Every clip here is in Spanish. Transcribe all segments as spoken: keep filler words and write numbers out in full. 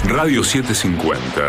Radio setecientos cincuenta.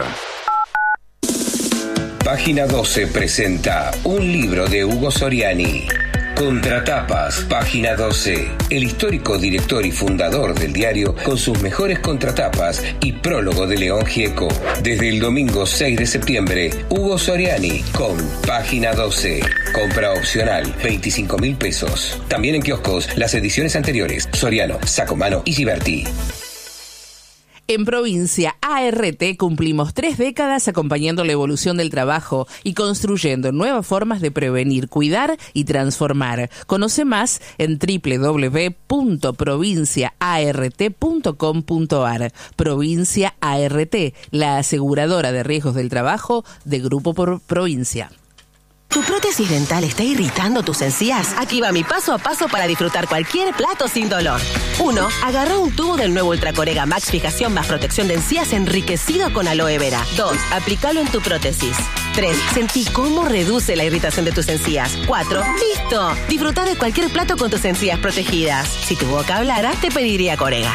Página doce presenta un libro de Hugo Soriani. Contratapas, Página doce. El histórico director y fundador del diario con sus mejores contratapas y prólogo de León Gieco. Desde el domingo seis de septiembre, Hugo Soriani con Página doce. Compra opcional, veinticinco mil pesos. También en kioscos, las ediciones anteriores. Soriano, Sacomano y Giberti. En Provincia A R T cumplimos tres décadas acompañando la evolución del trabajo y construyendo nuevas formas de prevenir, cuidar y transformar. Conoce más en doble u doble u doble u punto provincia a r t punto com punto a r. Provincia A R T, la aseguradora de riesgos del trabajo de Grupo Pro- Provincia. ¿Tu prótesis dental está irritando tus encías? Aquí va mi paso a paso para disfrutar cualquier plato sin dolor. uno. Agarra un tubo del nuevo Ultracorega Max Fijación más protección de encías enriquecido con aloe vera. dos. Aplícalo en tu prótesis. tres. Sentí cómo reduce la irritación de tus encías. cuatro. ¡Listo! Disfruta de cualquier plato con tus encías protegidas. Si tu boca hablara, te pediría Corega.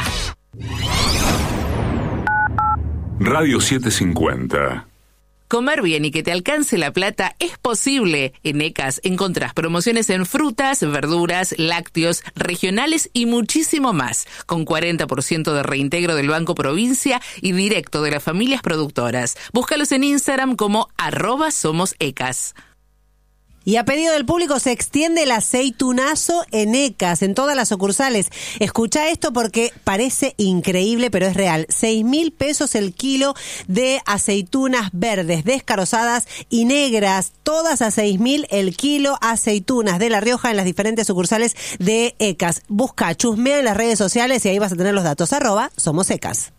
Radio setecientos cincuenta. Comer bien y que te alcance la plata es posible. En ECAS encontrás promociones en frutas, verduras, lácteos, regionales y muchísimo más. Con cuarenta por ciento de reintegro del Banco Provincia y directo de las familias productoras. Búscalos en Instagram como arroba somos ECAS. Y a pedido del público se extiende el aceitunazo en ECAS, en todas las sucursales. Escucha esto porque parece increíble, pero es real. Seis mil pesos el kilo de aceitunas verdes, descarozadas y negras. Todas a seis mil el kilo. Aceitunas de La Rioja en las diferentes sucursales de ECAS. Busca, chusmea en las redes sociales y ahí vas a tener los datos. Arroba somos ECAS.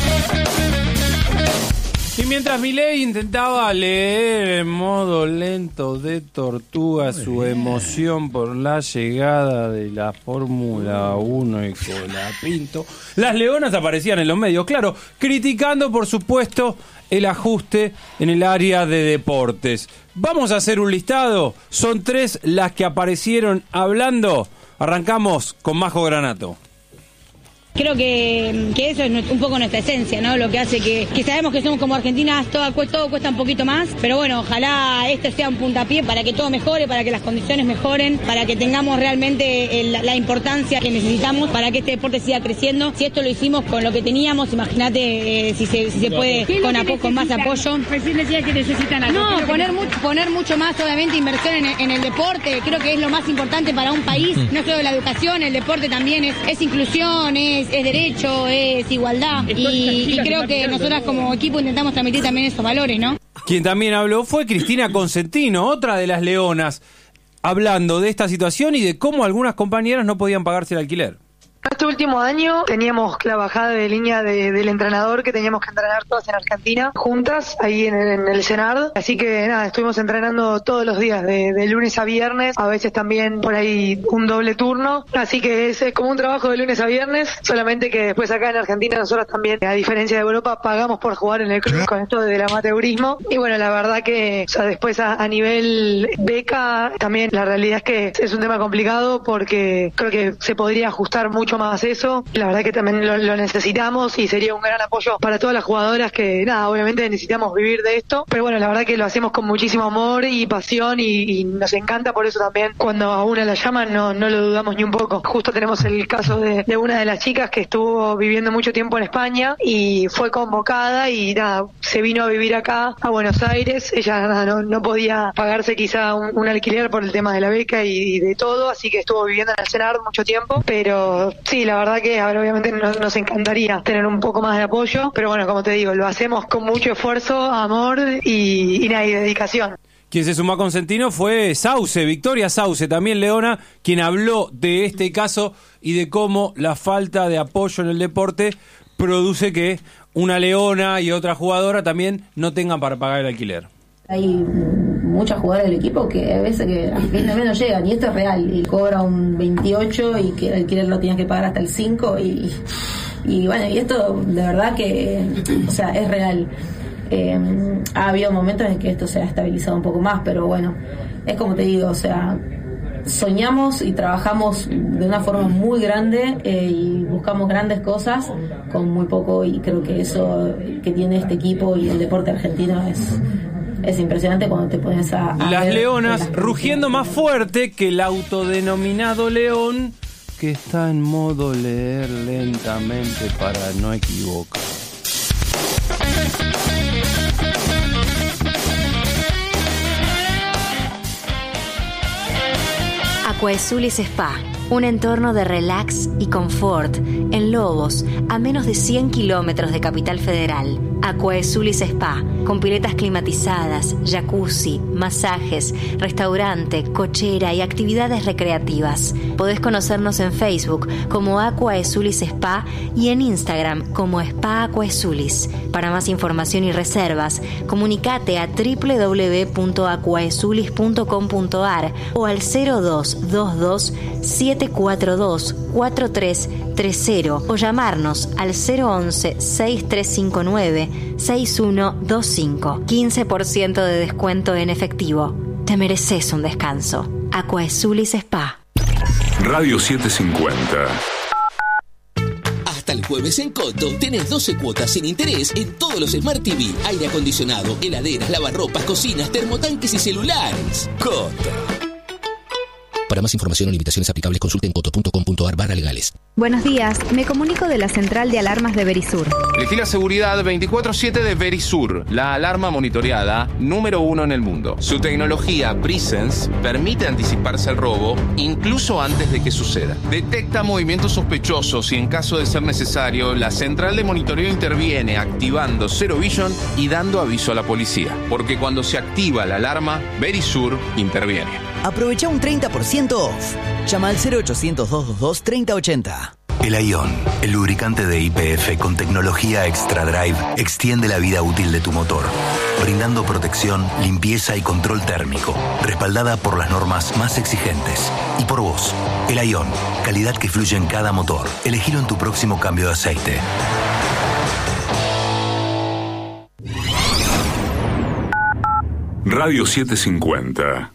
Y mientras Milei intentaba leer en modo lento de tortuga su emoción por la llegada de la Fórmula uno y Colapinto, las leonas aparecían en los medios, claro, criticando por supuesto el ajuste en el área de deportes. Vamos a hacer un listado, son tres las que aparecieron hablando. Arrancamos con Majo Granato. Creo que, que eso es un poco nuestra esencia, ¿no? Lo que hace que, que sabemos que somos como argentinas, todo, todo cuesta un poquito más, pero bueno, ojalá este sea un puntapié para que todo mejore, para que las condiciones mejoren, para que tengamos realmente el, la importancia que necesitamos para que este deporte siga creciendo. Si esto lo hicimos con lo que teníamos, imagínate eh, si, se, si se puede con, apo con más apoyo. Que necesitan algo. No, poner, mu poner mucho más, obviamente, inversión en, en el deporte. Creo que es lo más importante para un país, no solo la educación, el deporte también es, es inclusión, es es derecho, es igualdad y, y creo que nosotras como equipo intentamos transmitir también esos valores, ¿no? Quien también habló fue Cristina Consentino, otra de las leonas, hablando de esta situación y de cómo algunas compañeras no podían pagarse el alquiler. Este último año teníamos la bajada de línea de, del entrenador que teníamos que entrenar todas en Argentina, juntas, ahí en el, en el Senard. Así que nada, estuvimos entrenando todos los días, de, de lunes a viernes, a veces también por ahí un doble turno. Así que es, es como un trabajo de lunes a viernes, solamente que después acá en Argentina nosotros también, a diferencia de Europa, pagamos por jugar en el club con esto del amateurismo. Y bueno, la verdad que o sea, después a, a nivel beca, también la realidad es que es un tema complicado porque creo que se podría ajustar mucho más eso, la verdad que también lo, lo necesitamos y sería un gran apoyo para todas las jugadoras que nada, obviamente necesitamos vivir de esto, pero bueno, la verdad que lo hacemos con muchísimo amor y pasión y, y nos encanta, por eso también cuando a una la llaman no, no lo dudamos ni un poco. Justo tenemos el caso de, de una de las chicas que estuvo viviendo mucho tiempo en España y fue convocada y nada, se vino a vivir acá a Buenos Aires, ella nada, no, no podía pagarse quizá un, un alquiler por el tema de la beca y, y de todo, así que estuvo viviendo en el Senard mucho tiempo, pero sí, la verdad que a ver, obviamente nos, nos encantaría tener un poco más de apoyo, pero bueno, como te digo, lo hacemos con mucho esfuerzo, amor y, y, nada, y dedicación. Quien se sumó a Consentino fue Sauce, Victoria Sauce, también leona, quien habló de este caso y de cómo la falta de apoyo en el deporte produce que una leona y otra jugadora también no tengan para pagar el alquiler. Hay muchas jugadoras del equipo que a veces que a fin de mes no llegan, y esto es real, y cobra un veintiocho y que el alquiler lo tienes que pagar hasta el cinco y, y bueno, y esto de verdad que, o sea, es real. Eh, ha habido momentos en que esto se ha estabilizado un poco más, pero bueno, es como te digo, o sea, soñamos y trabajamos de una forma muy grande eh, y buscamos grandes cosas con muy poco, y creo que eso que tiene este equipo y el deporte argentino es, es impresionante cuando te pones a... a Las ver leonas las rugiendo más fuerte que el autodenominado león que está en modo leer lentamente para no equivocar. Aquaesulis Spa, un entorno de relax y confort en Lobos, a menos de cien kilómetros de Capital Federal. Aquaesulis Spa, con piletas climatizadas, jacuzzi, masajes, restaurante, cochera y actividades recreativas. Podés conocernos en Facebook como Aquaesulis Spa y en Instagram como Spa Aquaesulis. Para más información y reservas, comunicate a doble u doble u doble u punto aquaesulis punto com punto a r o al cero dos dos dos siete cuatro dos cuatro tres tres cero o llamarnos al cero once seis tres cinco nueve seis uno dos cinco. quince por ciento de descuento en efectivo. Te mereces un descanso. Aquaesulis Spa. Radio setecientos cincuenta. Hasta el jueves en Coto tenés doce cuotas sin interés en todos los Smart T V, aire acondicionado, heladeras, lavarropas, cocinas, termotanques y celulares. Coto. Para más información o limitaciones aplicables, consulten coto punto com punto a r barra legales. Buenos días, me comunico de la central de alarmas de Verisur. Elegí la seguridad veinticuatro siete de Verisur, la alarma monitoreada número uno en el mundo. Su tecnología Presence permite anticiparse al robo incluso antes de que suceda. Detecta movimientos sospechosos y en caso de ser necesario, la central de monitoreo interviene activando Zero Vision y dando aviso a la policía. Porque cuando se activa la alarma, Verisur interviene. Aprovecha un treinta por ciento off. Llama al cero ochocientos dos dos dos treinta ochenta. El Ion, el lubricante de Y P F con tecnología Extra Drive, extiende la vida útil de tu motor, brindando protección, limpieza y control térmico, respaldada por las normas más exigentes. Y por vos, el Ion, calidad que fluye en cada motor. Elegilo en tu próximo cambio de aceite. Radio setecientos cincuenta.